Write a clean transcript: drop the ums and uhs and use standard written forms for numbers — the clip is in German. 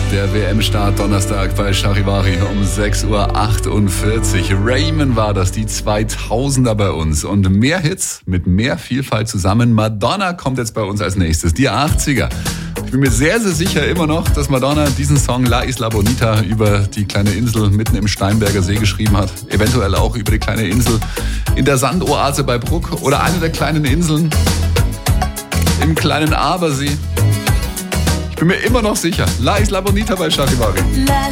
Der WM-Start Donnerstag bei Charivari um 6.48 Uhr. Raymond war das, die 2000er bei uns. Und mehr Hits mit mehr Vielfalt zusammen. Madonna kommt jetzt bei uns als nächstes, die 80er. Ich bin mir sehr, sehr sicher immer noch, dass Madonna diesen Song La Isla Bonita über die kleine Insel mitten im Starnberger See geschrieben hat. Eventuell auch über die kleine Insel in der Sandoase bei Bruck oder eine der kleinen Inseln im kleinen Abersee. Ich bin mir immer noch sicher. La Isla Bonita bei Charivari.